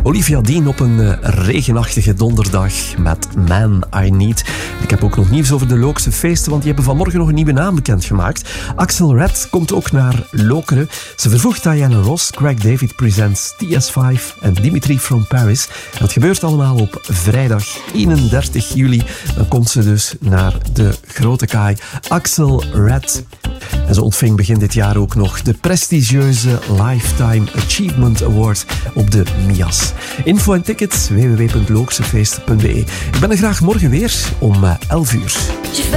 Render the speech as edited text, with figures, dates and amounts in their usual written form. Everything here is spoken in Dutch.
Olivia Dean op een regenachtige donderdag met Man I Need. Ik heb ook nog nieuws over de Lookse feesten, want die hebben vanmorgen nog een nieuwe naam bekendgemaakt. Axel Red komt ook naar Lokeren. Ze vervoegt Diana Ross, Craig David presents TS5 en Dimitri from Paris. Dat gebeurt allemaal op vrijdag 31 juli. Dan komt ze dus naar de grote kaai. Axel Red. En ze ontving begin dit jaar ook nog de prestigieuze Lifetime Achievement Award op de MIAS. Info en tickets www.looksefeest.be. Ik ben er graag morgen weer om 11 uur.